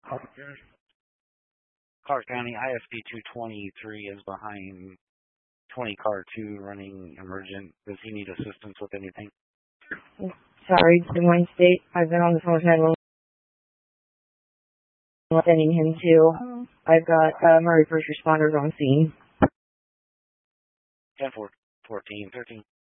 Clark County ISP 223 is behind 20 car 2 running emergent. Does he need assistance with anything? Sorry, Des Moines State. I've been on the phone with 911. Sending him to. I've got Murray first responders on scene. 10-4, 14, 13.